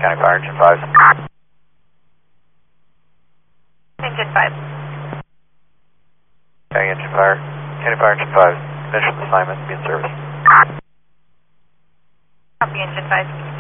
County Fire, Engine 5. Engine 5. County Engine Fire, County Fire, Engine 5. Initial assignment, be in service. Copy, Engine 5.